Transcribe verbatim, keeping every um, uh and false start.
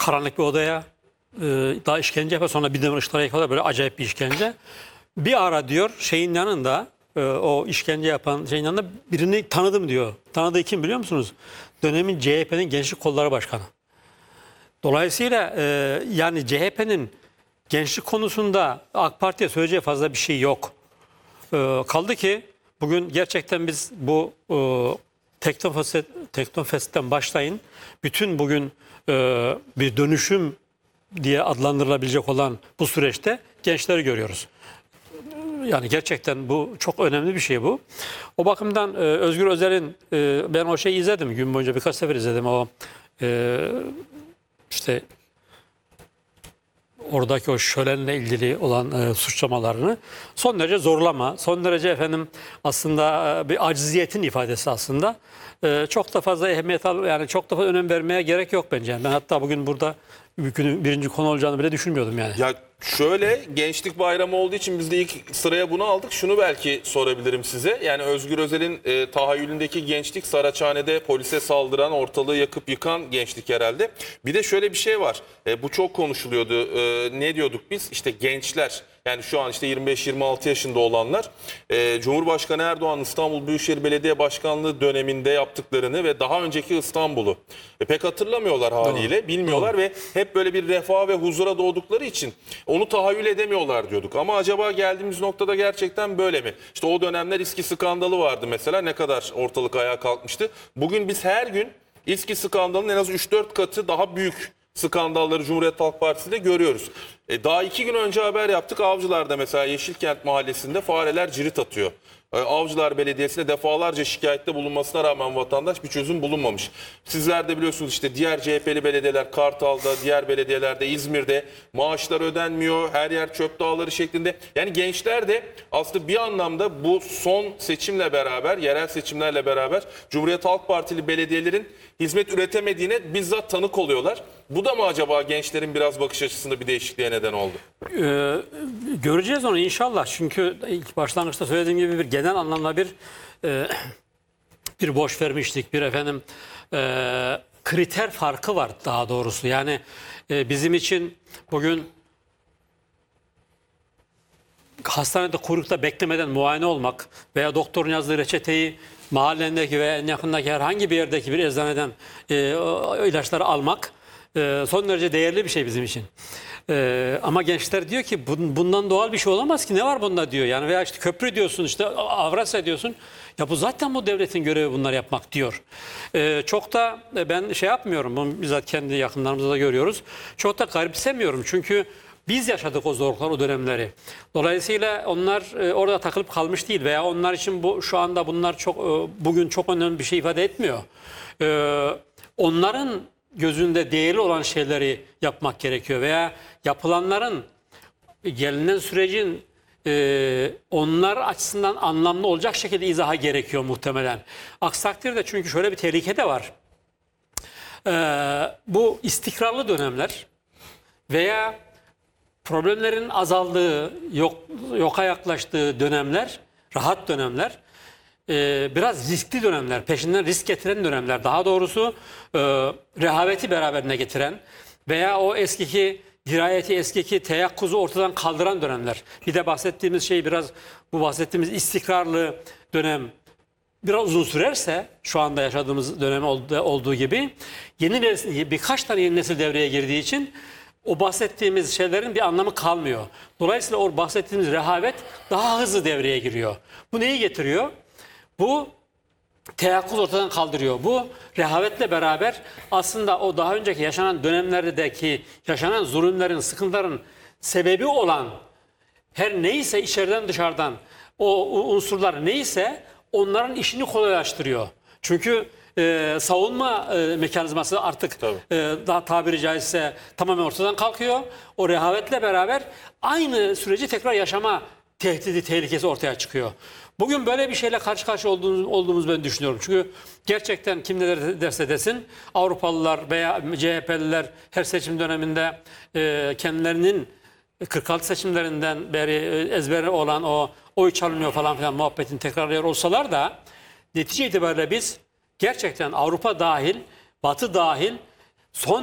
karanlık bir odaya, e, daha işkence yapar, sonra bir demir ışıklara yakıyorlar, böyle acayip bir işkence. Bir ara diyor şeyin yanında, e, o işkence yapan şeyin yanında birini tanıdım diyor. Tanıdığı kim biliyor musunuz? Dönemin C H P'nin Gençlik Kolları Başkanı. Dolayısıyla e, yani C H P'nin gençlik konusunda AK Parti'ye söyleyeceği fazla bir şey yok. E, kaldı ki bugün gerçekten biz bu e, Teknofest, Teknofest'ten başlayın, bütün bugün e, bir dönüşüm diye adlandırılabilecek olan bu süreçte gençleri görüyoruz. Yani gerçekten bu çok önemli bir şey bu. O bakımdan e, Özgür Özel'in, e, ben o şeyi izledim gün boyunca, birkaç sefer izledim o e, işte oradaki o şölenle ilgili olan e, suçlamalarını. Son derece zorlama, son derece efendim aslında e, bir acziyetin ifadesi aslında. E, çok da fazla ehemmiyet al, yani çok da fazla önem vermeye gerek yok bence. Ben hatta bugün burada günün birinci konu olacağını bile düşünmüyordum yani. Ya şöyle, Gençlik Bayramı olduğu için biz de ilk sıraya bunu aldık. Şunu belki sorabilirim size. Yani Özgür Özel'in e, tahayyülündeki gençlik, Saraçhane'de polise saldıran, ortalığı yakıp yıkan gençlik herhalde. Bir de şöyle bir şey var. E, bu çok konuşuluyordu. E, ne diyorduk biz? İşte gençler, yani şu an işte yirmi beş yirmi altı yaşında olanlar e, Cumhurbaşkanı Erdoğan İstanbul Büyükşehir Belediye Başkanlığı döneminde yaptıklarını ve daha önceki İstanbul'u e, pek hatırlamıyorlar haliyle. Doğru. Bilmiyorlar. Doğru. Ve hep böyle bir refah ve huzura doğdukları için onu tahayyül edemiyorlar diyorduk. Ama acaba geldiğimiz noktada gerçekten böyle mi? İşte o dönemler İSKİ skandalı vardı mesela, ne kadar ortalık ayağa kalkmıştı. Bugün biz her gün İSKİ skandalının en az üç dört katı daha büyük skandalları Cumhuriyet Halk Partisi'nde görüyoruz. E, daha iki gün önce haber yaptık. Avcılar'da mesela Yeşilkent Mahallesi'nde fareler cirit atıyor. E, Avcılar Belediyesi'ne defalarca şikayette bulunmasına rağmen vatandaş bir çözüm bulunmamış. Sizler de biliyorsunuz işte diğer C H P'li belediyeler Kartal'da, diğer belediyelerde, İzmir'de maaşlar ödenmiyor. Her yer çöp dağları şeklinde. Yani gençler de aslında bir anlamda bu son seçimle beraber, yerel seçimlerle beraber Cumhuriyet Halk Partili belediyelerin hizmet üretemediğine bizzat tanık oluyorlar. Bu da mı acaba gençlerin biraz bakış açısında bir değişikliğe neden oldu? Ee, göreceğiz onu inşallah. Çünkü ilk başlangıçta söylediğim gibi bir genel anlamda bir e, bir boş vermişlik, bir efendim e, kriter farkı var daha doğrusu. Yani e, bizim için bugün hastanede kuyrukta beklemeden muayene olmak veya doktorun yazdığı reçeteyi mahallendeki veya en yakındaki herhangi bir yerdeki bir eczaneden e, ilaçları almak e, son derece değerli bir şey bizim için. E, ama gençler diyor ki bundan doğal bir şey olamaz ki, ne var bunda diyor. Yani veya işte köprü diyorsun, işte Avrasya diyorsun. Ya bu zaten bu devletin görevi bunları yapmak diyor. E, çok da ben şey yapmıyorum, bunu bizzat kendi yakınlarımızda da görüyoruz. Çok da garipsemiyorum çünkü biz yaşadık o zorluklar, o dönemleri. Dolayısıyla onlar e, orada takılıp kalmış değil veya onlar için bu şu anda bunlar çok e, bugün çok önemli bir şey ifade etmiyor. E, onların gözünde değerli olan şeyleri yapmak gerekiyor veya yapılanların, gelinen sürecin e, onlar açısından anlamlı olacak şekilde izaha gerekiyor muhtemelen. Aksi takdirde, çünkü şöyle bir tehlike de var. E, bu istikrarlı dönemler veya problemlerin azaldığı, yok, yoka yaklaştığı dönemler, rahat dönemler, e, biraz riskli dönemler, peşinden risk getiren dönemler, daha doğrusu e, rehaveti beraberine getiren veya o eskiki dirayeti, eskiki teyakkuzu ortadan kaldıran dönemler. Bir de bahsettiğimiz şey biraz, bu bahsettiğimiz istikrarlı dönem biraz uzun sürerse, şu anda yaşadığımız dönem olduğu gibi, yeni nesil, birkaç tane yeni nesil devreye girdiği için o bahsettiğimiz şeylerin bir anlamı kalmıyor. Dolayısıyla o bahsettiğimiz rehavet daha hızlı devreye giriyor. Bu neyi getiriyor? Bu teyakkuz ortadan kaldırıyor. Bu rehavetle beraber aslında o daha önceki yaşanan dönemlerdeki yaşanan zulümlerin, sıkıntıların sebebi olan her neyse, içeriden dışarıdan o unsurlar neyse onların işini kolaylaştırıyor. Çünkü Ee, savunma e, mekanizması artık e, daha tabiri caizse tamamen ortadan kalkıyor. O rehavetle beraber aynı süreci tekrar yaşama tehdidi, tehlikesi ortaya çıkıyor. Bugün böyle bir şeyle karşı karşıya olduğumuz, olduğumuzu ben düşünüyorum. Çünkü gerçekten kim ne derse desin, Avrupalılar veya C H P'liler her seçim döneminde e, kendilerinin kırk altı seçimlerinden beri e, ezberi olan o oy çalınıyor falan filan muhabbetin tekrarlıyor olsalar da netice itibariyle biz gerçekten Avrupa dahil, Batı dahil son